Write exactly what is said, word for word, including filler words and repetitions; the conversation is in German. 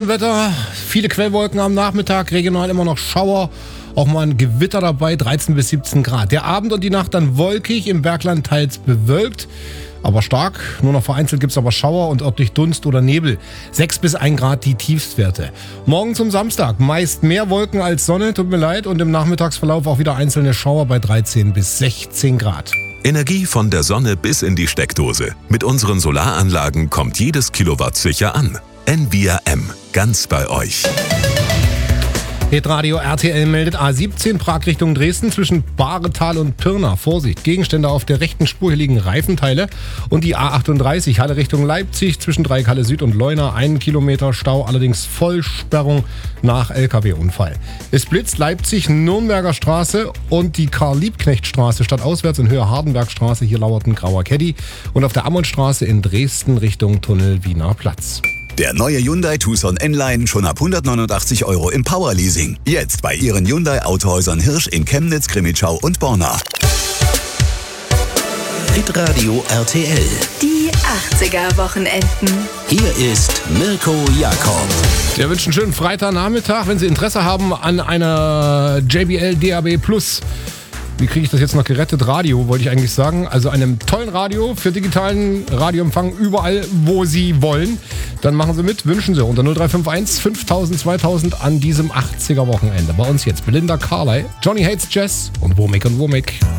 Wetter, viele Quellwolken am Nachmittag, regional immer noch Schauer, auch mal ein Gewitter dabei, dreizehn bis siebzehn Grad. Der Abend und die Nacht dann wolkig, im Bergland teils bewölkt, aber stark. Nur noch vereinzelt gibt es aber Schauer und örtlich Dunst oder Nebel. sechs bis ein Grad die Tiefstwerte. Morgen zum Samstag meist mehr Wolken als Sonne, tut mir leid, und im Nachmittagsverlauf auch wieder einzelne Schauer bei dreizehn bis sechzehn Grad. Energie von der Sonne bis in die Steckdose. Mit unseren Solaranlagen kommt jedes Kilowatt sicher an. N V R M, ganz bei euch. Hitradio R T L meldet A siebzehn Prag Richtung Dresden zwischen Bahretal und Pirna. Vorsicht, Gegenstände auf der rechten Spur, hier liegen Reifenteile. Und die A achtunddreißig Halle Richtung Leipzig zwischen Dreieck-Halle Süd und Leuna. Einen Kilometer Stau, allerdings Vollsperrung nach L K W-Unfall. Es blitzt Leipzig, Nürnberger Straße und die Karl-Liebknecht-Straße stadtauswärts in Höhe Hardenbergstraße. Hier lauert ein grauer Caddy. Und auf der Ammonstraße in Dresden Richtung Tunnel Wiener Platz. Der neue Hyundai Tucson N-Line schon ab hundertneunundachtzig Euro im Power-Leasing. Jetzt bei Ihren Hyundai-Autohäusern Hirsch in Chemnitz, Crimmitschau und Borna. Hitradio R T L. Die achtziger-Wochenenden. Hier ist Mirko Jakob. Wir wünschen einen schönen Freitagnachmittag. Wenn Sie Interesse haben an einer J B L D A B Plus, wie kriege ich das jetzt noch gerettet? Radio, wollte ich eigentlich sagen. Also einem tollen Radio für digitalen Radioempfang überall, wo Sie wollen. Dann machen Sie mit, wünschen Sie unter null drei fünf eins fünftausend zweitausend an diesem achtziger-Wochenende. Bei uns jetzt Belinda Carlisle, Johnny Hates Jazz und Womack und Womack.